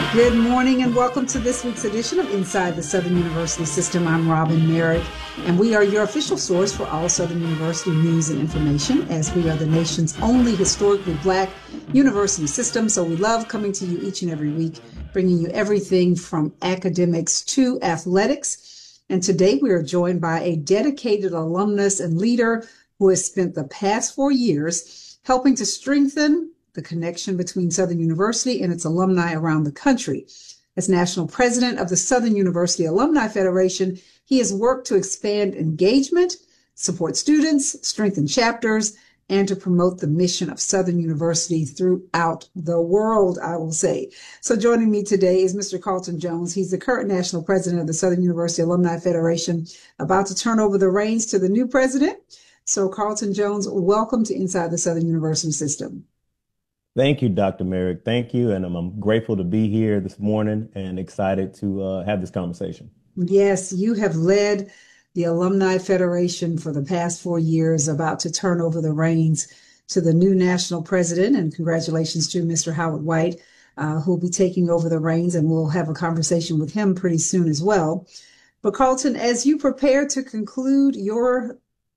Good morning and welcome to this week's edition of Inside the Southern University System. I'm Robin Merrick, and we are your official source for all Southern University news and information, as we are the nation's only historically Black university system. So we love coming to you each and every week, bringing you everything from academics to athletics. And today we are joined by a dedicated alumnus and leader who has spent the past 4 years helping to strengthen the connection between Southern University and its alumni around the country. As national president of the Southern University Alumni Federation, he has worked to expand engagement, support students, strengthen chapters, and to promote the mission of Southern University throughout the world, I will say. So joining me today is Mr. Carlton Jones. He's the current national president of the Southern University Alumni Federation, about to turn over the reins to the new president. So Carlton Jones, welcome to Inside the Southern University System. Thank you, Dr. Merrick. Thank you. And I'm grateful to be here this morning and excited to have this conversation. Yes, you have led the Alumni Federation for the past 4 years, about to turn over the reins to the new national president. And congratulations to Mr. Howard White, who'll be taking over the reins, and we'll have a conversation with him pretty soon as well. But Carlton, as you prepare to conclude your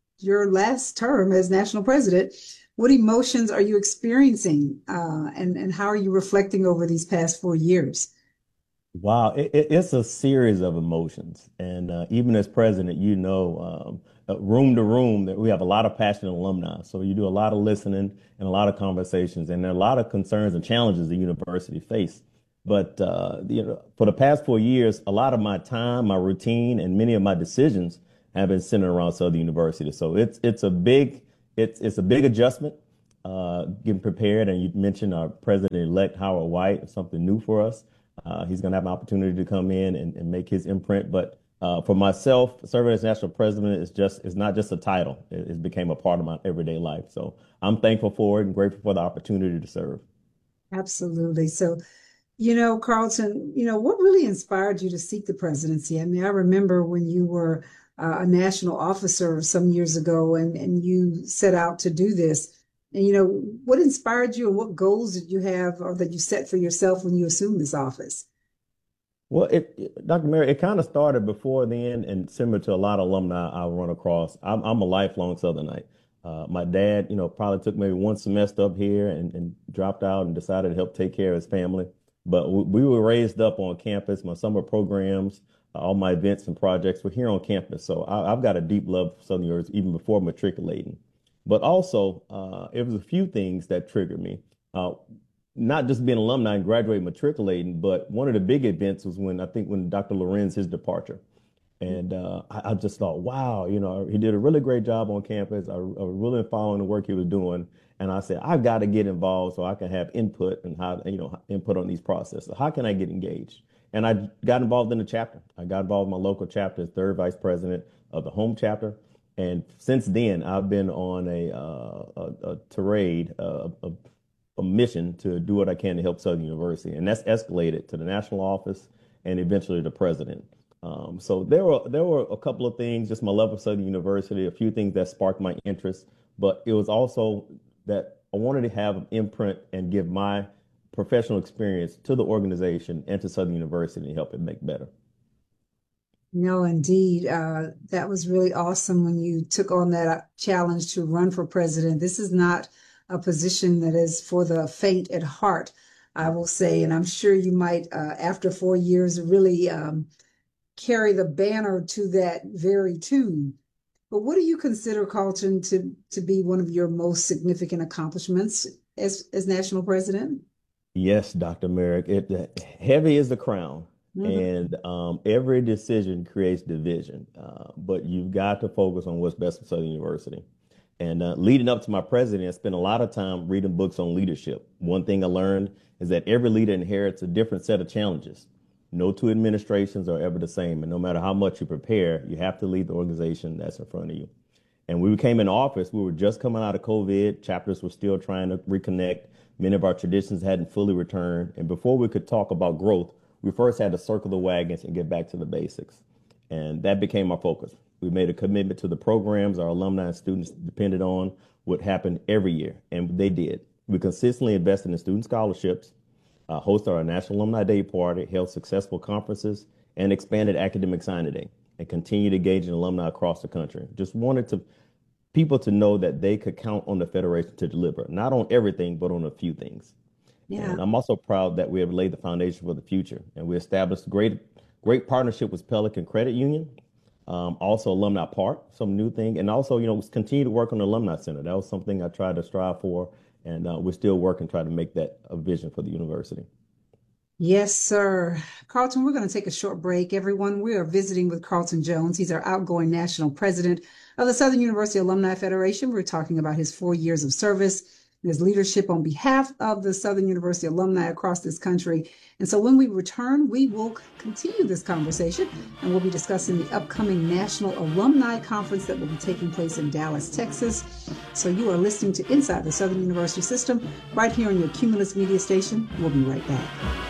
last term as national president, what emotions are you experiencing, and how are you reflecting over these past 4 years? Wow, it's a series of emotions. And even as president, room to room, that we have a lot of passionate alumni. So you do a lot of listening and a lot of conversations, and there are a lot of concerns and challenges the university face. But for the past 4 years, a lot of my time, my routine, and many of my decisions have been centered around Southern University. So it's a big adjustment, getting prepared. And you mentioned our president-elect, Howard White, something new for us. He's going to have an opportunity to come in and make his imprint. But for myself, serving as national president is not just a title. It became a part of my everyday life. So I'm thankful for it and grateful for the opportunity to serve. Absolutely. So, Carlton, what really inspired you to seek the presidency? I mean, I remember when you were a national officer some years ago, and you set out to do this. And, what inspired you, and what goals did you have or that you set for yourself when you assumed this office? Well, Dr. Mary, it kind of started before then, and similar to a lot of alumni I run across. I'm a lifelong Southernite. My dad, probably took maybe one semester up here and dropped out and decided to help take care of his family. But we were raised up on campus. My summer programs, all my events and projects were here on campus. So I've got a deep love for Southern University even before matriculating. But also, it was a few things that triggered me. Not just being an alumni and graduating, matriculating, but one of the big events was when Dr. Lorenz, his departure. And I just thought, wow, he did a really great job on campus. I was really following the work he was doing. And I said, I've got to get involved so I can have input and input on these processes. How can I get engaged? And I got involved in the chapter. I got involved in my local chapter as third vice president of the home chapter. And since then, I've been on a tirade, a mission to do what I can to help Southern University. And that's escalated to the national office and eventually the president. So there were a couple of things, just my love of Southern University, a few things that sparked my interest. But it was also that I wanted to have an imprint and give my professional experience to the organization and to Southern University and help it make better. No, indeed. That was really awesome when you took on that challenge to run for president. This is not a position that is for the faint at heart, I will say. And I'm sure you might, after 4 years, really carry the banner to that very tune. But what do you consider, Carlton, to be one of your most significant accomplishments as national president? Yes, Dr. Merrick, heavy is the crown. Mm-hmm. And every decision creates division, but you've got to focus on what's best for Southern University. And leading up to my presidency, I spent a lot of time reading books on leadership. One thing I learned is that every leader inherits a different set of challenges. No two administrations are ever the same. And no matter how much you prepare, you have to lead the organization that's in front of you. And when we came in office, we were just coming out of COVID. Chapters were still trying to reconnect. Many of our traditions hadn't fully returned. And before we could talk about growth, we first had to circle the wagons and get back to the basics. And that became our focus. We made a commitment to the programs our alumni and students depended on would happen every year, and they did. We consistently invested in student scholarships, hosted our National Alumni Day Party, held successful conferences, and expanded Academic Signing Day, and continued engaging alumni across the country. Just wanted people to know that they could count on the Federation to deliver, not on everything, but on a few things. Yeah. And I'm also proud that we have laid the foundation for the future, and we established great partnership with Pelican Credit Union, also Alumni Park, some new thing, and also, continue to work on the Alumni Center. That was something I tried to strive for, and we're still working, trying to make that a vision for the university. Yes, sir. Carlton, we're going to take a short break, everyone. We are visiting with Carlton Jones. He's our outgoing national president of the Southern University Alumni Federation. We're talking about his 4 years of service, his leadership on behalf of the Southern University alumni across this country. And so when we return, we will continue this conversation, and we'll be discussing the upcoming National Alumni Conference that will be taking place in Dallas, Texas. So you are listening to Inside the Southern University System right here on your Cumulus Media station. We'll be right back.